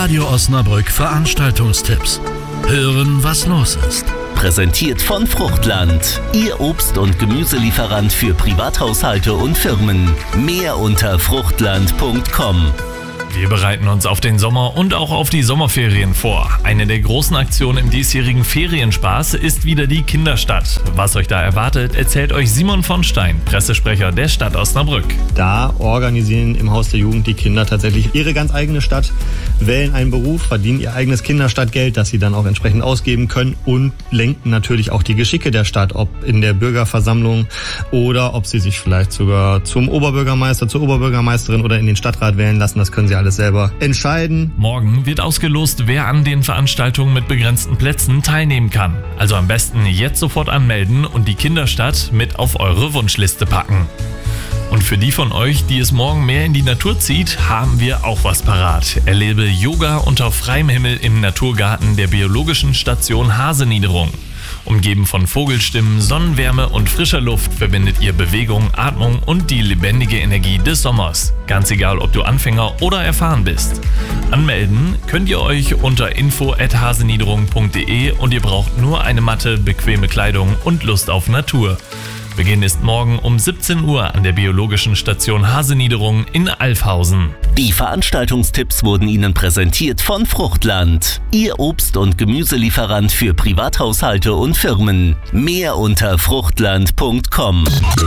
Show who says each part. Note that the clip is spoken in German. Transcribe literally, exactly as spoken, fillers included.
Speaker 1: Radio Osnabrück Veranstaltungstipps. Hören, was los ist.
Speaker 2: Präsentiert von Fruchtland, Ihr Obst- und Gemüselieferant für Privathaushalte und Firmen. Mehr unter fruchtland punkt com.
Speaker 3: Wir bereiten uns auf den Sommer und auch auf die Sommerferien vor. Eine der großen Aktionen im diesjährigen Ferienspaß ist wieder die Kinderstadt. Was euch da erwartet, erzählt euch Simon von Stein, Pressesprecher der Stadt Osnabrück.
Speaker 4: Da organisieren im Haus der Jugend die Kinder tatsächlich ihre ganz eigene Stadt, wählen einen Beruf, verdienen ihr eigenes Kinderstadtgeld, das sie dann auch entsprechend ausgeben können und lenken natürlich auch die Geschicke der Stadt, ob in der Bürgerversammlung oder ob sie sich vielleicht sogar zum Oberbürgermeister, zur Oberbürgermeisterin oder in den Stadtrat wählen lassen. Das können sie alles selber entscheiden.
Speaker 3: Morgen wird ausgelost, wer an den Veranstaltungen mit begrenzten Plätzen teilnehmen kann. Also am besten jetzt sofort anmelden und die Kinderstadt mit auf eure Wunschliste packen. Und für die von euch, die es morgen mehr in die Natur zieht, haben wir auch was parat. Erlebe Yoga unter freiem Himmel im Naturgarten der Biologischen Station Haseniederung. Umgeben von Vogelstimmen, Sonnenwärme und frischer Luft verbindet ihr Bewegung, Atmung und die lebendige Energie des Sommers. Ganz egal, ob du Anfänger oder erfahren bist. Anmelden könnt ihr euch unter info at haseniederung punkt de und ihr braucht nur eine Matte, bequeme Kleidung und Lust auf Natur. Beginn ist morgen um siebzehn Uhr an der Biologischen Station Haseniederung in Alfhausen.
Speaker 2: Die Veranstaltungstipps wurden Ihnen präsentiert von Fruchtland, Ihr Obst- und Gemüselieferant für Privathaushalte und Firmen. Mehr unter fruchtland punkt com.